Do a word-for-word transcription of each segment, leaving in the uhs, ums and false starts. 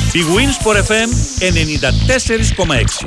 Η Winsport εφ εμ ενενήντα τέσσερα κόμμα έξι.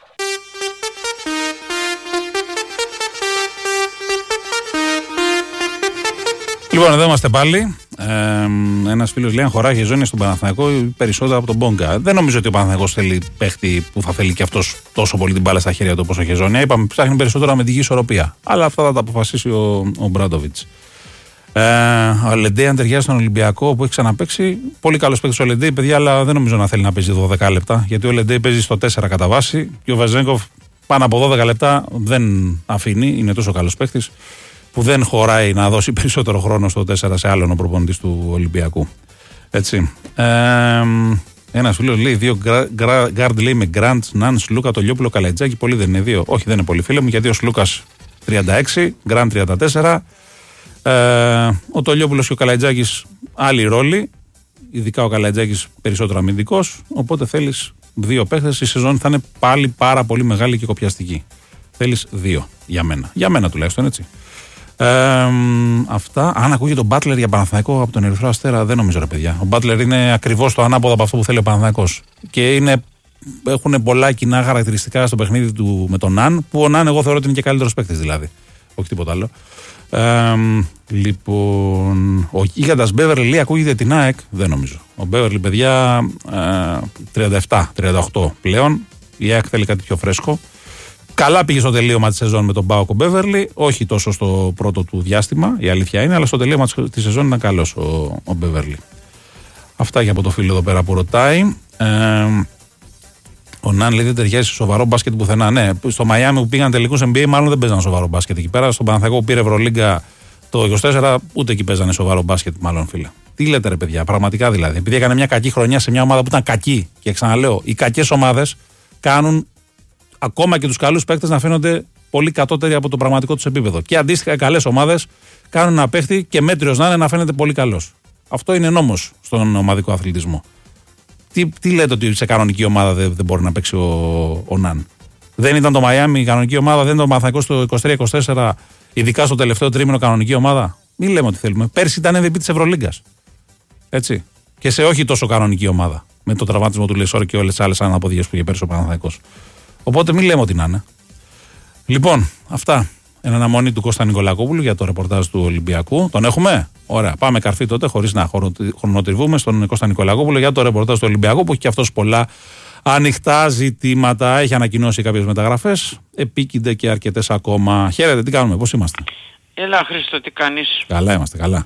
Λοιπόν, εδώ είμαστε πάλι. Ε, ένας φίλος λέει: αν χωράει Χεζόνια στον Παναθηναϊκό, περισσότερο από τον Μπόγκα. Δεν νομίζω ότι ο Παναθηναϊκός θέλει παίχτη που θα θέλει και αυτός τόσο πολύ την μπάλα στα χέρια του όπως ο Χεζόνια. Είπαμε, ψάχνει περισσότερο αμυντική ισορροπία. Αλλά αυτά θα τα αποφασίσει ο, ο Μπράντοβιτς. Ε, ο Λεντέι, αν ταιριάζει στον Ολυμπιακό που έχει ξαναπαίξει, πολύ καλός παίκτης ο Λεντέι, παιδιά, αλλά δεν νομίζω να θέλει να παίζει δώδεκα λεπτά. Γιατί ο Λεντέι παίζει στο τέσσερα κατά βάση και ο Βεζέγκοφ πάνω από δώδεκα λεπτά δεν αφήνει, είναι τόσο καλός παίκτης που δεν χωράει να δώσει περισσότερο χρόνο στο τέσσερα σε άλλον ο προπονητής του Ολυμπιακού. Έτσι. Ε, ένας φίλος λέει: δύο γκάρντ λέει με Γκραντ, Ναν, Σλούκα, το Λιόπουλο, Καλατζάκη. Πολύ δεν είναι δύο. Όχι, δεν είναι πολύ, φίλε μου, γιατί ο Σλούκας τριάντα έξι, Γκραντ τριάντα τέσσερα. Ε, ο Τολιόπουλος και ο Καλατζάκης άλλη ρόλη. Ειδικά ο Καλατζάκης περισσότερο αμυντικός. Οπότε θέλεις δύο παίχτες. Η σεζόν θα είναι πάλι πάρα πολύ μεγάλη και κοπιαστική. Θέλεις δύο για μένα. Για μένα τουλάχιστον, έτσι. Ε, αυτά. Αν ακούγεται τον Μπάτλερ για Παναθηναϊκό από τον Ερυθρό Αστέρα, δεν νομίζω, ρε παιδιά. Ο Μπάτλερ είναι ακριβώς το ανάποδο από αυτό που θέλει ο Παναθηναϊκός. Και είναι, έχουν πολλά κοινά χαρακτηριστικά στο παιχνίδι του με τον Ναν, που ο Ναν εγώ θεωρώ ότι είναι και καλύτερος παίκτης δηλαδή. Όχι τίποτα άλλο. Ε, λοιπόν, ο γίγαντας Μπέβερλι λέει: ακούγεται την ΑΕΚ. Δεν νομίζω. Ο Μπέβερλι, παιδιά, ε, τριάντα επτά τριάντα οκτώ πλέον. Η ΑΕΚ θέλει κάτι πιο φρέσκο. Καλά πήγε στο τελείωμα τη σεζόν με τον Πάοκ ο Μπέβερλι, όχι τόσο στο πρώτο του διάστημα, η αλήθεια είναι, αλλά στο τελείωμα τη σεζόν ήταν καλός ο, ο Μπέβερλι. Αυτά και από το φίλο εδώ πέρα που ρωτάει. Ε, ο Ναν λέει: δεν ταιριάζει σε σοβαρό μπάσκετ πουθενά. Ναι, στο Μαϊάμι που πήγαν τελικούς N B A, μάλλον δεν παίζανε σοβαρό μπάσκετ εκεί πέρα. Στον Παναθηναϊκό που πήρε Ευρωλίγκα το είκοσι τέσσερα, ούτε εκεί παίζανε σοβαρό μπάσκετ, μάλλον, φίλε. Τι λέτε, ρε παιδιά, πραγματικά δηλαδή. Επειδή έκανε μια κακή χρονιά σε μια ομάδα που ήταν κακή, και ξαναλέω, οι κακές ομάδες κάνουν ακόμα και τους καλούς παίκτες να φαίνονται πολύ κατώτεροι από το πραγματικό τους επίπεδο. Και αντίστοιχα, οι καλές ομάδες κάνουν ένα παίχτη και μέτριος να είναι να φαίνεται πολύ καλός. Αυτό είναι νόμος στον ομαδικό αθλητισμό. Τι, τι λέτε ότι σε κανονική ομάδα δεν, δεν μπορεί να παίξει ο, ο Ναν? Δεν ήταν το Μαϊάμι η κανονική ομάδα, δεν ήταν το Παναθηναϊκός στο είκοσι τρία είκοσι τέσσερα, ειδικά στο τελευταίο τρίμηνο κανονική ομάδα? Μην λέμε ότι θέλουμε. Πέρσι ήταν εμ βι πι της Ευρωλίγκας. Έτσι. Και σε όχι τόσο κανονική ομάδα. Με το τραυματισμό του Λεσόρ και όλες τις άλλες αναποδιές που είχε πέρσι ο Παναθηναϊκός. Οπότε μην λέμε ότι να είναι. Λοιπόν, αυτά. Εν αναμονή του Κώστα Νικολακόπουλου για το ρεπορτάζ του Ολυμπιακού. Τον έχουμε? Ωραία. Πάμε καρφί τότε, χωρίς να χρονοτριβούμε, στον Κώστα Νικολακόπουλο για το ρεπορτάζ του Ολυμπιακού, που έχει και αυτός πολλά ανοιχτά ζητήματα. Έχει ανακοινώσει κάποιες μεταγραφές. Επίκυνται και αρκετές ακόμα. Χαίρετε, τι κάνουμε, πώς είμαστε? Έλα, Χρήστο, τι κάνεις? Καλά είμαστε, καλά.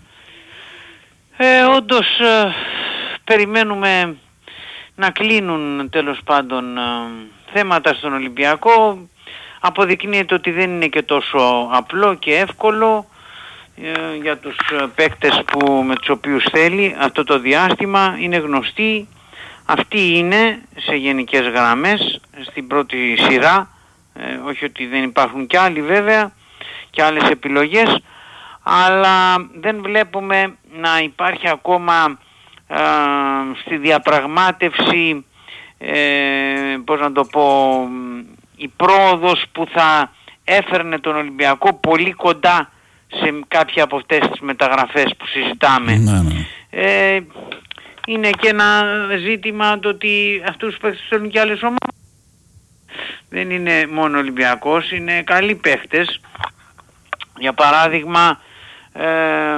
Ε, όντως, ε, περιμένουμε να κλείνουν τέλος πάντων ε, θέματα στον Ολυμπιακό. Αποδεικνύεται ότι δεν είναι και τόσο απλό και εύκολο ε, για τους παίκτες που, με τους οποίους θέλει αυτό το διάστημα. Είναι γνωστοί, αυτοί είναι σε γενικές γραμμές στην πρώτη σειρά, ε, όχι ότι δεν υπάρχουν κι άλλοι βέβαια και άλλες επιλογές, αλλά δεν βλέπουμε να υπάρχει ακόμα ε, στη διαπραγμάτευση, ε, πώς να το πω, η πρόοδος που θα έφερνε τον Ολυμπιακό πολύ κοντά σε κάποια από αυτές τις μεταγραφές που συζητάμε. Ναι, ναι. Ε, είναι και ένα ζήτημα το ότι αυτούς που παίχτες θέλουν και άλλες ομάδες. Δεν είναι μόνο Ολυμπιακός, είναι καλοί παίχτες. Για παράδειγμα, ε,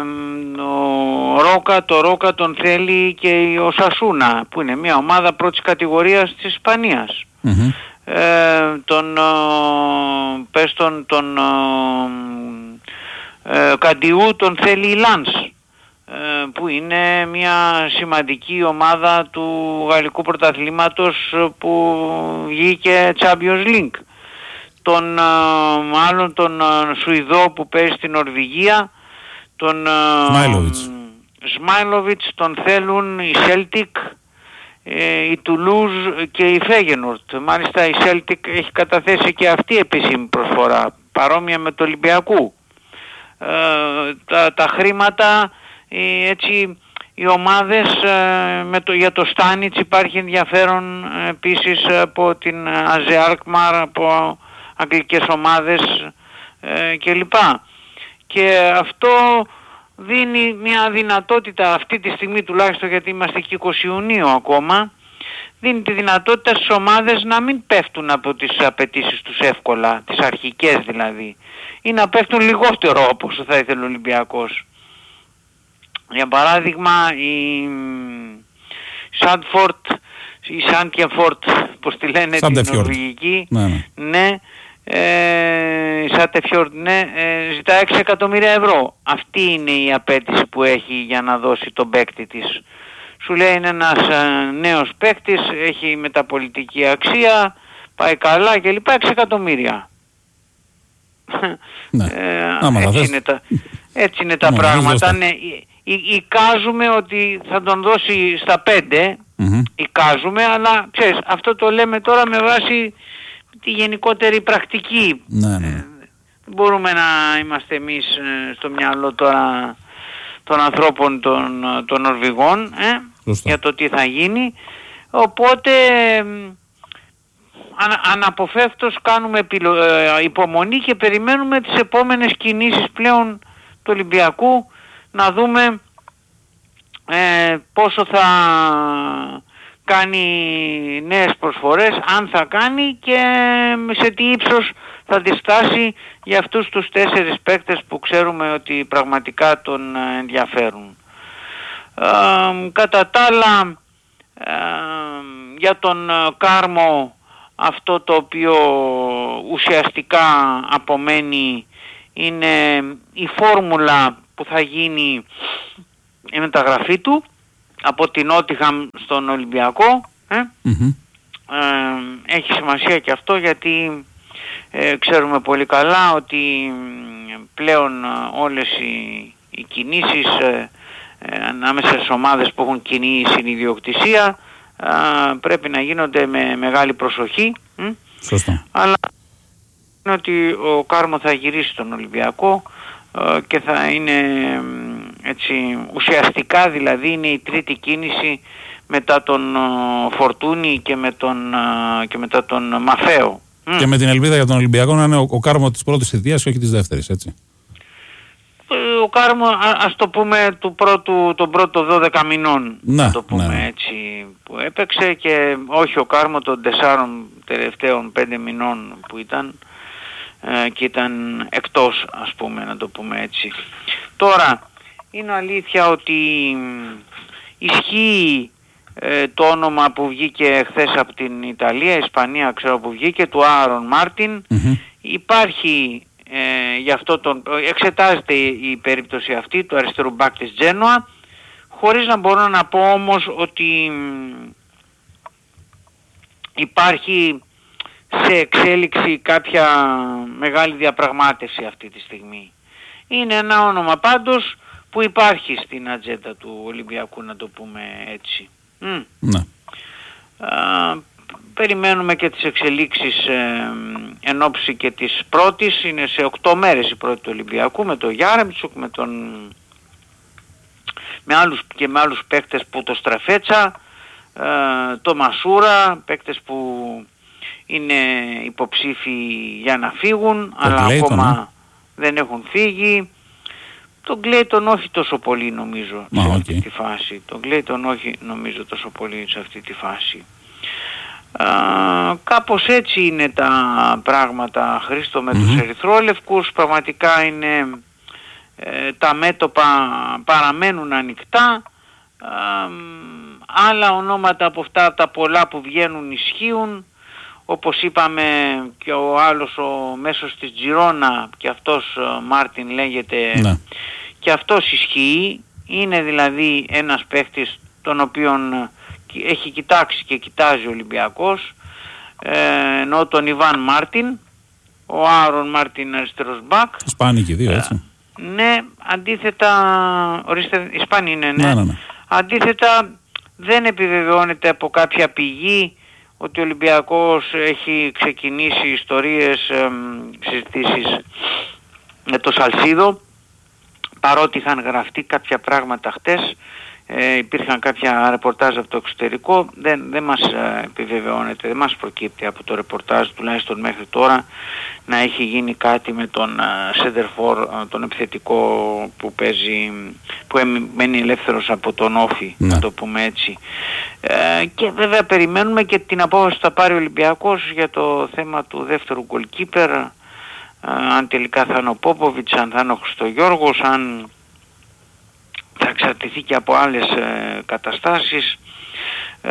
ο Ρόκα, το Ρόκα τον θέλει και ο Σασούνα, που είναι μια ομάδα πρώτης κατηγορίας της Ισπανίας. Mm-hmm. Ε, τον, ε, πες τον, τον ε, ε, Καντιού τον θέλει η Λανς, ε, που είναι μια σημαντική ομάδα του γαλλικού πρωταθλήματος που βγήκε Champions League. Τον ε, άλλον τον ε, Σουηδό που παίζει στην Νορβηγία, τον Σμάιλοβιτς. Σμάιλοβιτς τον θέλουν η Celtic, η Τουλούζ και η Φέγενορτ. Μάλιστα η Celtic έχει καταθέσει και αυτή επίσημη προσφορά, παρόμοια με το Ολυμπιακού. Ε, τα, τα χρήματα, ε, έτσι οι ομάδες, ε, με το, για το Στάνιτς υπάρχει ενδιαφέρον ε, επίσης από την Αζε Αλκμαρ, από αγγλικές ομάδες ε, κλπ. Και αυτό δίνει μια δυνατότητα αυτή τη στιγμή, τουλάχιστον γιατί είμαστε και είκοσι Ιουνίου ακόμα, δίνει τη δυνατότητα στις ομάδες να μην πέφτουν από τις απαιτήσεις τους εύκολα, τις αρχικές δηλαδή, ή να πέφτουν λιγότερο όπως θα ήθελε ο Ολυμπιακός. Για παράδειγμα η Σάντφορτ, η Σάντιεφορτ, πώς τη λένε, την νορβηγική, ναι, ναι. ναι ε, η Σάντεφιορτ, ναι, ε, ζητά έξι εκατομμύρια ευρώ. Αυτή είναι η απέτηση που έχει για να δώσει τον παίκτη της. Σου λέει είναι ένας ε, νέος παίκτης, έχει μεταπολιτική αξία, πάει καλά κλπ. έξι εκατομμύρια. Ναι. ε, έτσι, είναι τα, έτσι είναι τα πράγματα. Ναι, εικάζουμε ότι θα τον δώσει στα πέντε, mm-hmm. εικάζουμε, αλλά ξέρεις, αυτό το λέμε τώρα με βάση τη γενικότερη πρακτική. Ναι, ναι. Ε, μπορούμε να είμαστε εμείς ε, στο μυαλό τώρα των ανθρώπων των, των Νορβηγών ε, για το τι θα γίνει. Οπότε ε, αν, αναποφεύκτως κάνουμε επιλο, ε, υπομονή και περιμένουμε τις επόμενες κινήσεις πλέον του Ολυμπιακού, να δούμε ε, πόσο θα κάνει νέες προσφορές, αν θα κάνει και σε τι ύψος θα διστάσει για αυτούς τους τέσσερις παίκτες που ξέρουμε ότι πραγματικά τον ενδιαφέρουν. Ε, κατά τα άλλα, ε, για τον Κάρμο αυτό το οποίο ουσιαστικά απομένει είναι η φόρμουλα που θα γίνει η μεταγραφή του από την Νότιχαμ στον Ολυμπιακό. Ε? Mm-hmm. Ε, έχει σημασία και αυτό, γιατί ε, ξέρουμε πολύ καλά ότι πλέον όλες οι, οι κινήσεις ε, ε, ανάμεσα στις ομάδες που έχουν κοινή συνειδιοκτησία ε, πρέπει να γίνονται με μεγάλη προσοχή. Ε? Σωστά. Αλλά είναι ότι ο Κάρμο θα γυρίσει στον Ολυμπιακό ε, και θα είναι έτσι, ουσιαστικά δηλαδή είναι η τρίτη κίνηση μετά τον uh, Φορτούνη και, με τον, uh, και μετά τον Μαφέο. Και mm. με την ελπίδα για τον Ολυμπιακό να είναι ο, ο Κάρμο της πρώτης θητείας και όχι της δεύτερης, έτσι. Ο Κάρμο, α, ας το πούμε, του πρώτου, των πρώτων δώδεκα μηνών, να, να το πούμε ναι. έτσι, που έπαιξε, και όχι ο Κάρμο των τεσσάρων τελευταίων πέντε μηνών που ήταν ε, και ήταν εκτός, ας πούμε, να το πούμε έτσι. Τώρα, είναι αλήθεια ότι ισχύει ε, το όνομα που βγήκε χθες από την Ιταλία, Ισπανία ξέρω που βγήκε, του Άρον Μάρτιν. Mm-hmm. Υπάρχει ε, γι' αυτό τον, εξετάζεται η περίπτωση αυτή του αριστερού μπακ της Τζένοα, χωρίς να μπορώ να πω όμως ότι υπάρχει σε εξέλιξη κάποια μεγάλη διαπραγμάτευση αυτή τη στιγμή. Είναι ένα όνομα πάντως που υπάρχει στην ατζέντα του Ολυμπιακού, να το πούμε έτσι. Mm. Ναι. Α, περιμένουμε και τις εξελίξεις ε, εν ώψη και της πρώτης. Είναι σε οκτώ μέρες η πρώτη του Ολυμπιακού, με τον Γιάρεμτσουκ, με τον με άλλους και με άλλους παίκτες που το Στραφέτσα, ε, το Μασούρα, παίκτες που είναι υποψήφοι για να φύγουν, το αλλά Clayton, ακόμα ναι. δεν έχουν φύγει. Τον Clayton όχι τόσο πολύ νομίζω oh, σε αυτή okay. τη φάση. Τον Clayton όχι νομίζω τόσο πολύ σε αυτή τη φάση. Α, κάπως έτσι είναι τα πράγματα, Χρήστο, με mm-hmm. τους ερυθρόλευκους. Πραγματικά είναι ε, τα μέτωπα παραμένουν ανοιχτά. Α, άλλα ονόματα από αυτά τα πολλά που βγαίνουν ισχύουν. Όπως είπαμε και ο άλλος ο μέσος της Τζιρόνα, και αυτός Μάρτιν λέγεται, ναι. και αυτός ισχύει. Είναι δηλαδή ένας παίχτης τον οποίον έχει κοιτάξει και κοιτάζει ο Ολυμπιακός, ε, ενώ τον Ιβάν Μάρτιν, ο Άρον Μάρτιν αριστερός μπακ. Ισπάνοι και δύο, έτσι. Ε, ναι, αντίθετα, ορίστε, Ισπάνοι είναι, ναι. Ναι, ναι, ναι. Αντίθετα δεν επιβεβαιώνεται από κάποια πηγή ότι ο Ολυμπιακός έχει ξεκινήσει ιστορίες, ε, συζητήσεις με το Σαλσίδο, παρότι είχαν γραφτεί κάποια πράγματα χτες Ε, υπήρχαν κάποια ρεπορτάζ από το εξωτερικό, δεν, δεν μας ε, επιβεβαιώνεται, δεν μας προκύπτει από το ρεπορτάζ τουλάχιστον μέχρι τώρα να έχει γίνει κάτι με τον Σέντερφορ, ε, τον επιθετικό που παίζει, που μένει ελεύθερος από τον Όφη, ναι. να το πούμε έτσι. Ε, και βέβαια περιμένουμε και την απόφαση που θα πάρει ο Ολυμπιακός για το θέμα του δεύτερου γκολκίπερ, ε, αν τελικά θα είναι ο Πόποβιτς, αν θα είναι ο Χριστογιώργος, αν θα εξαρτηθεί και από άλλες ε, καταστάσεις. Ε,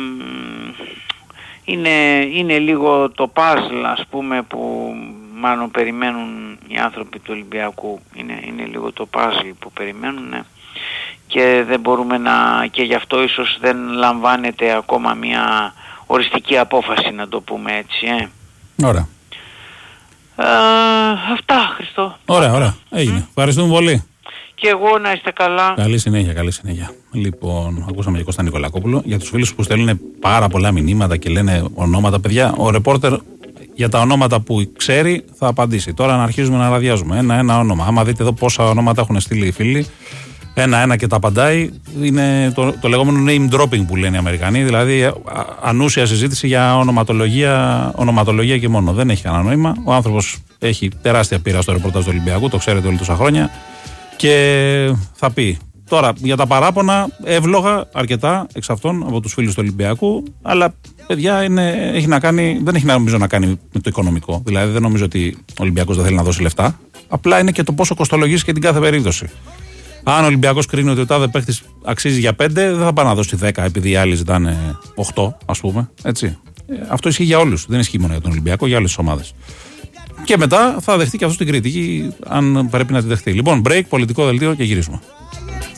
είναι, είναι λίγο το puzzle, ας πούμε, που μάλλον περιμένουν οι άνθρωποι του Ολυμπιακού. Είναι, είναι λίγο το puzzle που περιμένουν και δεν μπορούμε να, και γι' αυτό ίσως δεν λαμβάνεται ακόμα μια οριστική απόφαση, να το πούμε έτσι. Ε. Ωραία. Ε, αυτά, Χριστό. Ωραία, ωραία. Έγινε. Mm. Ευχαριστούμε πολύ. Και εγώ, να είστε καλά. Καλή συνέχεια, καλή συνέχεια. Λοιπόν, ακούσαμε και Κώστα Νικολακόπουλο. Για τους φίλους που στέλνουν πάρα πολλά μηνύματα και λένε ονόματα, παιδιά, ο ρεπόρτερ για τα ονόματα που ξέρει θα απαντήσει. Τώρα να αρχίζουμε να ραδιάζουμε ένα-ένα όνομα. Άμα δείτε εδώ πόσα ονόματα έχουν στείλει οι φίλοι, ένα-ένα και τα απαντάει, είναι το, το λεγόμενο name dropping που λένε οι Αμερικανοί. Δηλαδή, α, ανούσια συζήτηση για ονοματολογία, ονοματολογία και μόνο. Δεν έχει κανένα νόημα. Ο άνθρωπος έχει τεράστια πείρα στο ρεπορτάζ του Ολυμπιακού, το ξέρετε όλοι τόσα χρόνια. Και θα πει τώρα για τα παράπονα, εύλογα αρκετά εξ αυτών από τους φίλους του Ολυμπιακού, αλλά παιδιά είναι, έχει να κάνει, δεν έχει νομίζω να κάνει με το οικονομικό. Δηλαδή δεν νομίζω ότι ο Ολυμπιακός δεν θέλει να δώσει λεφτά. Απλά είναι και το πόσο κοστολογήσει και την κάθε περίπτωση. Αν ο Ολυμπιακός κρίνει ότι ο τάδε παίχτης αξίζει για πέντε, δεν θα πάει να δώσει δέκα επειδή οι άλλοι ζητάνε οκτώ, ας πούμε. Έτσι. Αυτό ισχύει για όλους. Δεν ισχύει μόνο για τον Ολυμπιακό, για όλες τις ομάδες. Και μετά θα δεχτεί και αυτό την κριτική, αν πρέπει να τη δεχτεί. Λοιπόν, break, πολιτικό δελτίο και γυρίσουμε.